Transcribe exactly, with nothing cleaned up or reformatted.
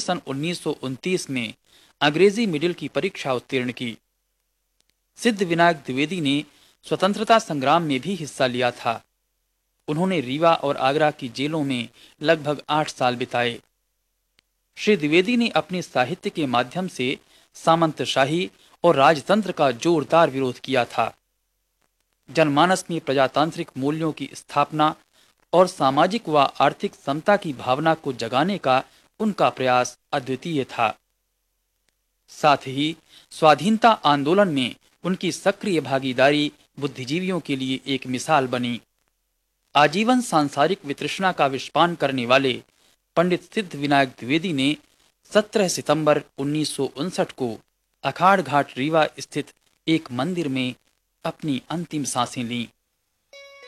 सन उन्नीस सौ उनतीस में अंग्रेजी मिडिल की परीक्षा उत्तीर्ण की। सिद्ध विनायक द्विवेदी ने स्वतंत्रता संग्राम में भी हिस्सा लिया था। उन्होंने रीवा और आगरा की जेलों में लगभग आठ साल बिताए। श्री द्विवेदी ने अपने साहित्य के माध्यम से सामंतशाही और राजतंत्र का जोरदार विरोध किया था। जनमानस में प्रजातांत्रिक मूल्यों की स्थापना और सामाजिक व आर्थिक समता की भावना को जगाने का उनका प्रयास अद्वितीय था। साथ ही स्वाधीनता आंदोलन में उनकी सक्रिय भागीदारी बुद्धिजीवियों के लिए एक मिसाल बनी। आजीवन सांसारिक वितृष्णा का विषपान करने वाले पंडित सिद्ध विनायक द्विवेदी ने सत्रह सितंबर उन्नीस सौ उनसठ को अखाड़ घाट रीवा स्थित एक मंदिर में अपनी अंतिम सांसें लीं।